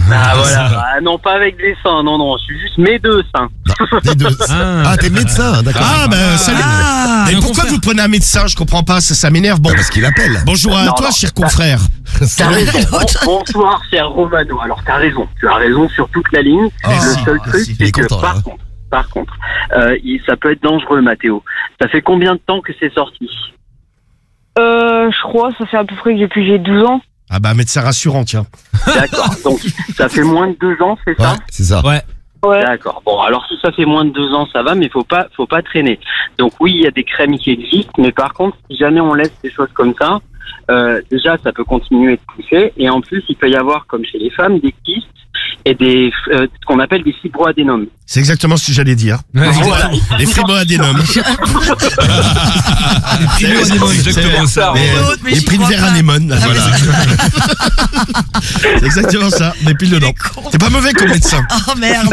Ah voilà, ah, non pas avec des seins, non, je suis juste mes deux seins. Les deux. Ah, t'es médecin, d'accord. Ah, ben, salut. Mais pourquoi vous prenez un médecin? Je comprends pas, ça m'énerve. Bon, Parce qu'il appelle. bonjour à Non, toi, non. cher confrère. T'as raison. Bonsoir, cher Romano. Alors t'as raison, tu as raison sur toute la ligne. Merci, Le seul truc, merci. Il est c'est que content, là. par contre, ça peut être dangereux, Mathéo. Ça fait combien de temps que c'est sorti? Je crois, ça fait à peu près que j'ai 12 ans. Ah bah, médecin rassurant, tiens. D'accord. Donc ça fait moins de 2 ans, c'est Ouais, ça? c'est ça. Ouais. Ouais. D'accord. Bon, alors si ça fait moins de 2 ans, ça va, mais faut pas traîner. Donc oui, il y a des crèmes qui existent, mais par contre, si jamais on laisse des choses comme ça, déjà ça peut continuer de pousser, et en plus il peut y avoir, comme chez les femmes, des kystes et des ce qu'on appelle des fibroadénomes. C'est exactement ce que j'allais dire. Voilà. Les fibroadénomes. Exactement ça. Les prix de verre anémone, voilà. C'est exactement ça, des piles dedans. T'es pas mauvais comme médecin. Oh merde.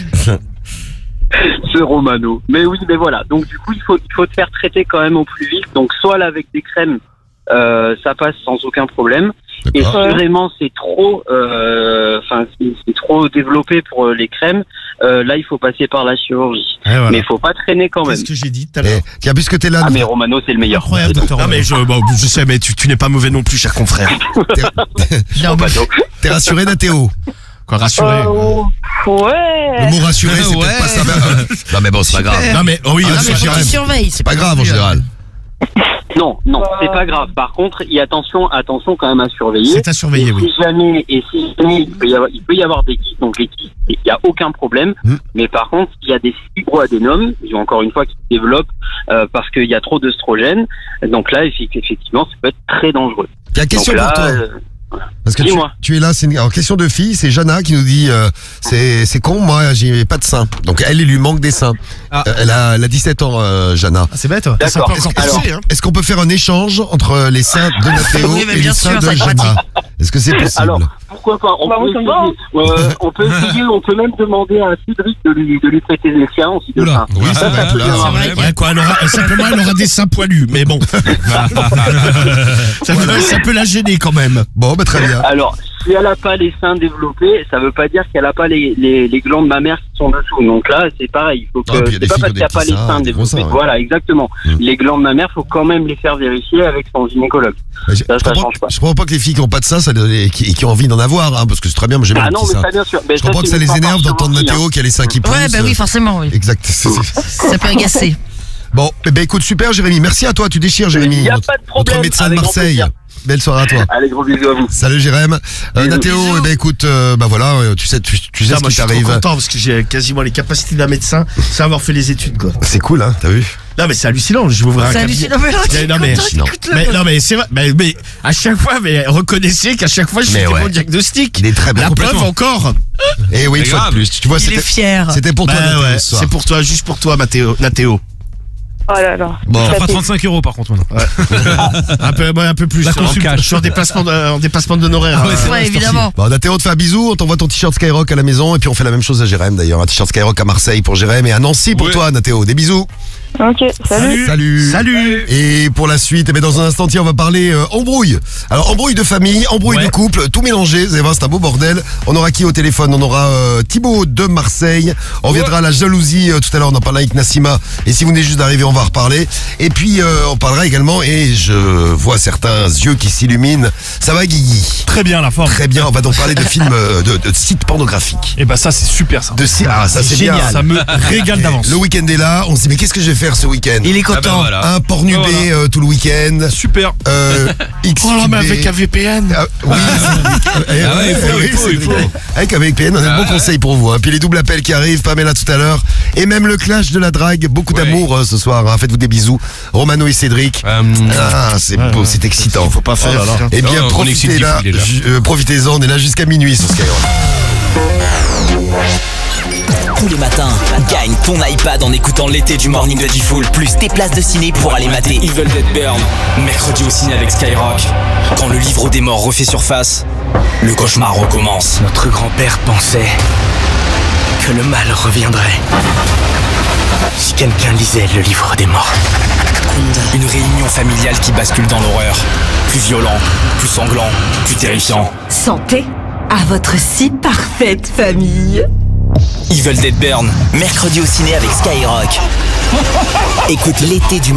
Ce Romano. Mais oui, mais voilà. Donc du coup, il faut te faire traiter quand même au plus vite. Donc soit là avec des crèmes, ça passe sans aucun problème. Et D'accord. si vraiment c'est trop, c'est trop développé pour les crèmes, là il faut passer par la chirurgie. Ouais, voilà. Mais il faut pas traîner quand même. Qu'est-ce que j'ai dit tout à l'heure? Et, tiens, puisque t'es là, Ah mais Romano c'est le meilleur. Incroyable, docteur. Non mais je sais, mais tu n'es pas mauvais non plus, cher confrère. Non, mais- t'es rassuré, Nathéo? Quoi, rassuré? Ouais. Le mot rassuré, c'est Ouais. peut-être pas ça. Non, mais bon, c'est pas grave. Non mais oui, Ah, Non, c'est mais faut Jérém. qu'il surveille. C'est pas grave en général. Non, c'est pas grave. Par contre, il y a attention quand même à surveiller. c'est à surveiller, Et oui. si jamais il peut y avoir des kystes, donc les kystes, il n'y a aucun problème. Mais par contre, il y a des fibroadénomes, encore une fois, qui se développent parce qu'il y a trop d'œstrogène. Donc là, effectivement, ça peut être très dangereux. Il y a une question Donc là, pour toi. Parce que dis-moi. tu es là, c'est une alors, question de fille, c'est Jana qui nous dit c'est con, moi j'ai pas de seins. Donc elle, il lui manque des seins. Ah. Elle a 17 ans, Jana. Ah, c'est bête, toi. Ça D'accord. peut encore Alors, passer, hein. Est-ce qu'on peut faire un échange entre les seins de Nathéo Oui, mais et les bien seins sûr, de ça va être Jana? Est-ce que c'est possible? Alors, pourquoi pas? On Bah, peut oui, ça me va. essayer. On peut essayer. On peut même demander à Cédric de lui prêter les siens aussi de Oula. ça. Oui, Ça c'est peut vrai, bien là, marcher. vrai. Ouais, quoi, simplement, elle aura des seins poilus, mais bon. ça peut la gêner quand même. Bon, bah très bien. Alors, si elle n'a pas les seins développés, ça veut pas dire qu'elle n'a pas les glandes mammaires qui sont dessous. Donc là, c'est pareil. Il faut que Ah, puis il y a des c'est pas filles parce qui qu'il n'y ont a des pas les petits seins seins, des gros développés. seins, ouais. Voilà, exactement. Mm. Les glandes mammaires, faut quand même les faire vérifier avec son gynécologue. Je Ça comprends, change pas. je comprends pas que les filles qui ont pas de seins et qui ont envie d'en avoir, hein, parce que c'est très bien, moi j'ai même Ah un non, petit mais sein. ça bien sûr. Mais Je comprends que c'est ça une les énerve information d'entendre aussi, Nathéo qui a les seins qui poussent. Ouais, bah oui, forcément, oui. Exact. Ça peut agacer. Bon, eh ben écoute, super Jérémy. Merci à toi, tu déchires Jérémy. Il y a notre- pas de problème, Notre médecin de avec grand Marseille. plaisir. Belle soirée à toi. Allez, gros bisous à vous. Salut Jérém. Bisous. Nathéo, eh ben écoute, bah voilà, tu sais Putain, ce moi, qui je suis trop t'arrive. content parce que j'ai quasiment les capacités d'un médecin sans avoir fait les études, quoi. C'est cool, hein, t'as vu? Non, mais c'est hallucinant. Je vais ouvrir un C'est cabinet. hallucinant. Mais là, Mais non, mais- non, Mais c'est vrai. Mais à chaque fois, mais reconnaissez qu'à chaque fois, je Mais fais des ouais. bons diagnostics. Il est très bien. La preuve complètement. encore. Et oui, une C'est fois de grave. plus. Tu vois, Il est fier. c'était pour toi, Bah Nathéo, ouais, ce soir. c'est pour toi, juste pour toi, Nathéo. Oh là là. Bon. Ça fera 35 € par contre maintenant. Un peu plus. La consulte. Je suis en dépassement d'honoraires. Ah ouais, c'est Ouais, évidemment. Bon, Nathéo, on te fait un bisou, on t'envoie ton t-shirt Skyrock à la maison, et puis on fait la même chose à Jérém d'ailleurs. Un t-shirt Skyrock à Marseille pour Jérém et à Nancy pour Ouais. toi, Nathéo. Des bisous. Ok, salut. Salut. Et pour la suite, eh ben dans un instant, tiens, on va parler embrouille. Alors, embrouille de famille, embrouille Ouais. de couple, tout mélangé. Vous allez voir, c'est un beau bordel. On aura qui au téléphone? On aura Thibaut de Marseille. On reviendra à la jalousie tout à l'heure. On en parlera avec Nassima. Et si vous venez juste d'arriver, on va en reparler. Et puis, on parlera également, et je vois certains yeux qui s'illuminent. Ça va, Guigui? Très bien la forme. Très bien. On va donc parler de films, de sites pornographiques. Et bah ça c'est super ça. De sites. Ah, ça c'est bien. Ça me régale d'avance. Le week-end est là. On se dit, mais qu'est-ce que je vais faire ce week-end? Il est Ah bah content. voilà. Un pornubé Voilà. tout le week-end. Super. X. Oh là, mais avec un VPN. Ah, oui, il faut. Avec un VPN, on a de bons conseils pour vous. Hein. Puis les doubles appels qui arrivent, Pamela tout à l'heure. Et même le clash de la drague. Beaucoup Ouais. d'amour ce soir. Hein. Faites-vous des bisous. Romano et Cédric. Ah, c'est beau, c'est excitant. Faut pas faire. Oh là là. Eh bien, Oh, on excite profitez là. déjà. Profitez-en. On est là jusqu'à minuit sur Skyrock. Tous les matins, gagne ton iPad en écoutant l'été du Morning de Diffoul, plus tes places de ciné pour aller mater Evil Dead Burn. Mercredi au ciné avec Skyrock. Quand le livre des morts refait surface, le cauchemar recommence. Notre grand-père pensait que le mal reviendrait si quelqu'un lisait le livre des morts. Une réunion familiale qui bascule dans l'horreur. Plus violent, plus sanglant, plus terrifiant. Santé, à votre si parfaite famille. Evil Dead Burn, mercredi au ciné avec Skyrock. Écoute l'été du